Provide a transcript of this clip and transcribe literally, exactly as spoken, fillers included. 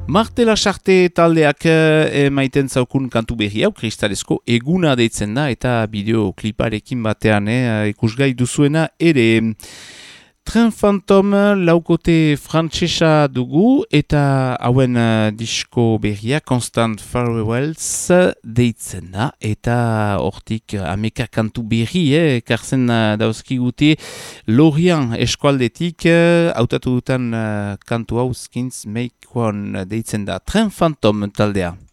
Martela Sarte taldeak eh, maiten zaukun kantu berri hau, kristalesko eguna deitzen da, eta bideokliparekin batean eh, ikusgai duzuena ere. Train Phantom laukote frantsesa dugu, eta hauen uh, disko berria Constant Farewells deitzen da, eta hortik ameka kantu berri, eh, karzen uh, dauzkigute Lorient eskualdetik, uh, hautatu dutan uh, kantu hau Skins Make One deitzen da. Train Phantom taldea.